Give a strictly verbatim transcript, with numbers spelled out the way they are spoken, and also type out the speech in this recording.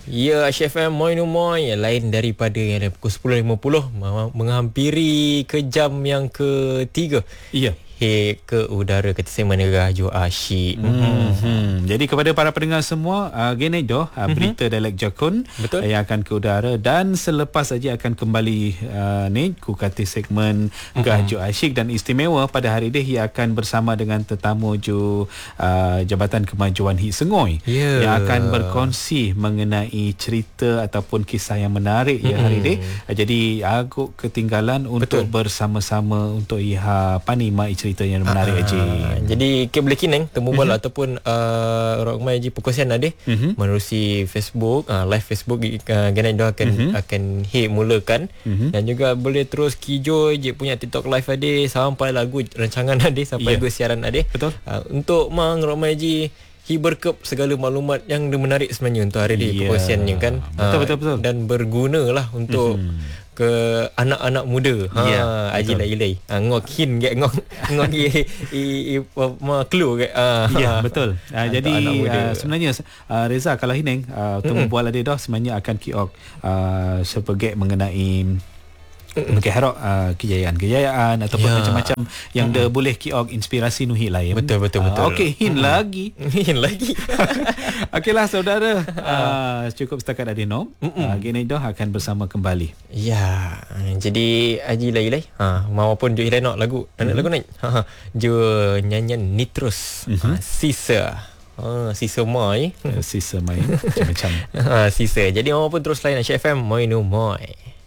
Ya, Asyik F M Moi No Moi, lain daripada yang ada pukul sepuluh lima puluh, menghampiri ke jam yang ketiga. Iya. Hit ke udara kata saya mana Rajo Asyik. Hmm. Hmm. Jadi kepada para pendengar semua, uh, gini doh uh, berita dialek Jakun uh, yang akan ke udara, dan selepas saja akan kembali uh, ni ku kata segmen Rajo Asyik, dan istimewa pada hari ini ia akan bersama dengan tetamu ju uh, Jabatan Kemajuan Hit Sengoi yeah. yang akan berkongsi mengenai cerita ataupun kisah yang menarik ya hari ini. Uh, jadi aku ketinggalan untuk Betul. bersama-sama untuk iha panima cerita yang menarik aja. Jadi ke boleh kineng temu bola uh-huh. ataupun uh, orang mai ji perkongsian ada uh-huh. menerusi Facebook, uh, live Facebook uh, Ganai dah akan uh-huh. akan hit mulakan uh-huh. dan juga boleh terus kijo je punya TikTok live ada sampai lagu rancangan ada sampai yeah. lagu siaran ada. Betul. Uh, untuk mang orang mai ji hiberkep segala maklumat yang menarik sebenarnya untuk hari ni yeah. perkongsiannya kan. Betul, uh, betul betul. Dan bergunalah untuk uh-huh. ke anak-anak muda. Ha yeah, aji lai lai. Ha ngok hin gak ngok ngok i i ma clue gak. Ha ya betul. Ha, jadi uh, sebenarnya uh, Reza kalau hineng uh, temu mm-hmm. bual ada dah sebenarnya akan kiok uh, sebagai mengenai mungkin harap uh, kejayaan-kejayaan ataupun yeah. macam-macam yang mm-hmm. dia boleh kiok inspirasi nuhi lain. Betul betul betul. Uh, Okey, hin mm-hmm. lagi. hin lagi. Okeylah saudara, uh, cukup setakat ada nom. Uh, gini dah akan bersama kembali. Ya, jadi Haji Lai-Lai, ha maupun jo Hilai nak lagu, mm-hmm. lagu naik. Ha jo nyanyian Nitrus, mm-hmm. ha, Sisa. Ha Sisa Mai, Sisa Mai macam-macam. Ha Sisa. Jadi maupun terus lain Asyik F M Moi No Moi.